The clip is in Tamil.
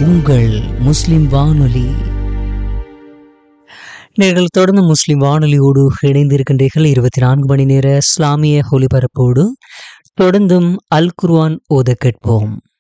உங்கள் முஸ்லிம் வானொலி. நீங்கள் தொடர்ந்து முஸ்லிம் வானொலியோடு இணைந்திருக்கின்றீர்கள். 24 மணி நேர இஸ்லாமிய ஒலிபரப்போடு தொடர்ந்தும் அல் குர்ஆன் ஓத கேட்போம்.